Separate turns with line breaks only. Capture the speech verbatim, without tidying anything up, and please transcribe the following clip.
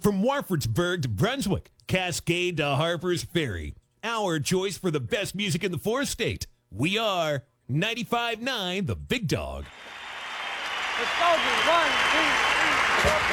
From Warfordsburg to Brunswick, Cascade to Harper's Ferry, our choice for the best music in the fourth state. We are ninety-five point nine The Big Dog.
Let's go, dude. One, two, three, four.